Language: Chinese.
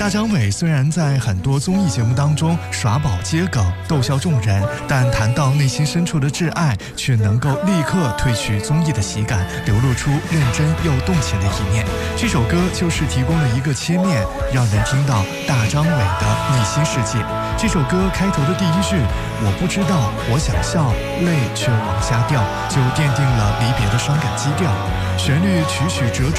大张伟虽然在很多综艺节目当中耍宝接梗逗笑众人，但谈到内心深处的挚爱，却能够立刻褪去综艺的喜感，流露出认真又动情的一面。这首歌就是提供了一个切面，让人听到大张伟的内心世界。这首歌开头的第一句我不知道我想笑，泪却往下掉，就奠定了离别的伤感基调。旋律曲曲折